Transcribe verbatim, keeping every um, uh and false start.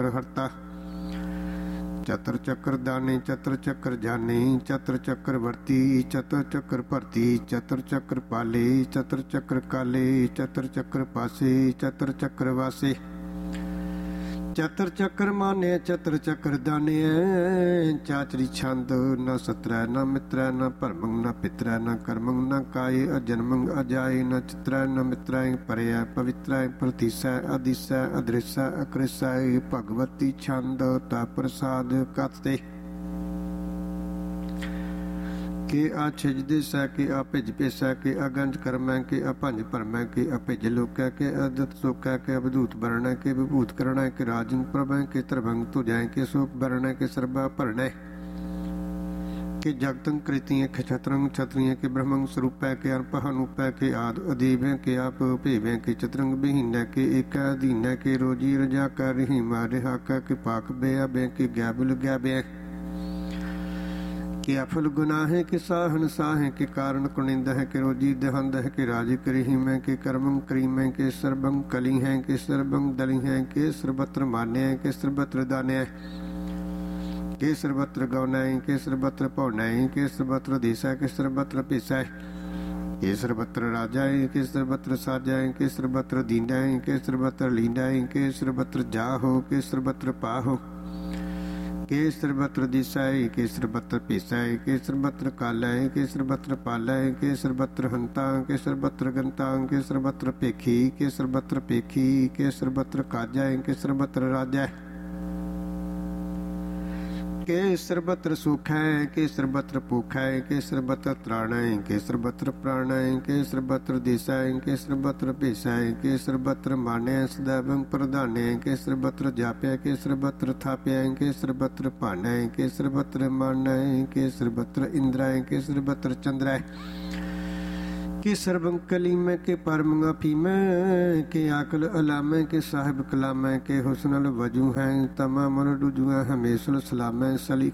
हरता। चतर चक्र दाने चतर चक्र जाने चतर चक्र वर्ती चतर चक्र भरती चतर चक्र पाले चतर चक्र काले चतर चक्र पासे चतर चक्र वासे। चतर चक्र माने चतर चक्र दाने चाचरी छंद न सत्र न मित्र न परमंग न पित्र न कर्मंग न काय अजन्मंग अजाय न चित्र न मित्राय परय पवित्राय प्रतिसय अदिसय अदृश्य अकृसय भगवती छंद ता प्रसाद कते के आ छिजदे सै के आ भिज पेसै के अगंज करमै के अपंज भरमै के अभिज लोकै के अदत सोकै के अवधूत बरनै के विभूत करणै के राजन प्रभै के त्रिभंग तुजै के शोक बरनै के सर्बा भरणै के जगतंग कृतिय के छत्रंग छत्रिय के ब्रह्मंग स्वरूपै के अनपहनुपै के आद अदीवै के आप भेवै के चतरंग बिहीनै के एक अधीनै के रोजी रजा कर रही मारे हाकै के पाक बेआ बै के गैबुल गैबै के अफल गुनाह के साहन साहे के कारण कुनिंद है के रोजी दहंद है के राज करी मैं के कर्मं करी मैं के सर्वंग कली है के सर्वंग दली है के सर्वत्र मान्य है के सर्वत्र दान्य के सर्वत्र गौनय के सर्वत्र पौनय के सर्वत्र देशा के सर्वत्र पेशा के सर्वत्र राजा के सर्वत्र साजा के सर्वत्र दीना के सर्वत्र लीना के सर्वत्र जाहो के सर्वत्र पाहो के सर्वत्र दिशाय के सर्वत्र पेशाय के सर्वत्र कालय के सर्वत्र पालय के सर्वत्र हंता के सर्वत्र गंता के सर्वत्र पेखी के सर्वत्र पेखी के सर्वत्र काजय के सर्वत्र राजा के सर्वत्र सुखय के सर्वत्र पुखय के सर्वत्र त्राणय के सर्वत्र प्राणय के सर्वत्र दिशाय के सर्वत्र पेशाय के सर्वत्र मान्य सदैवं प्रधानय के सर्वत्र जाप्य के सर्वत्र थाप्य के सर्वत्र पानय के सर्वत्र मानय के सर्वत्र इंद्राय के सर्वत्र चंद्राय के सर्वं कलीमय के परम अफीमय के आकल अलामय के साहिब कलामय के हुस्नल वजू हैं तमाम रुजुआ हमेशुल सलामय सली